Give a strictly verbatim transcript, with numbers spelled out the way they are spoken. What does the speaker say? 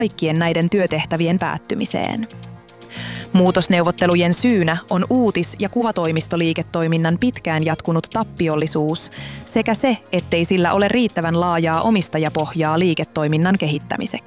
kaikkien näiden työtehtävien päättymiseen. Muutosneuvottelujen syynä on uutis- ja kuvatoimistoliiketoiminnan pitkään jatkunut tappiollisuus sekä se, ettei sillä ole riittävän laajaa omistajapohjaa liiketoiminnan kehittämiseksi.